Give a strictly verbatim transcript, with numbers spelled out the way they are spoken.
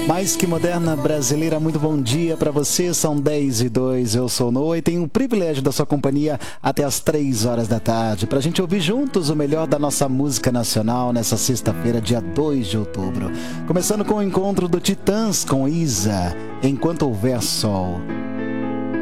Mais que moderna brasileira, muito bom dia pra você, são dez e dois, eu sou o Noah e tenho o privilégio da sua companhia até as três horas da tarde, pra gente ouvir juntos o melhor da nossa música nacional nessa sexta-feira, dia dois de outubro. Começando com o encontro do Titãs com Isa, Enquanto Houver Sol.